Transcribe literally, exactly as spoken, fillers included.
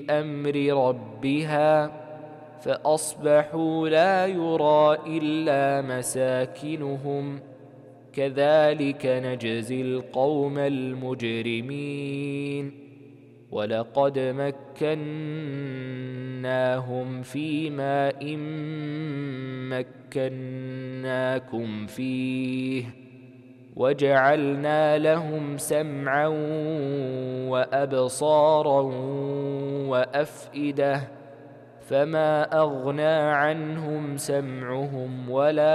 أمر ربها فأصبحوا لا يرى إلا مساكنهم كذلك نجزي القوم المجرمين ولقد مكناهم في ماء مكناكم فيه وجعلنا لهم سمعا وأبصارا وأفئدة فما أغنى عنهم سمعهم ولا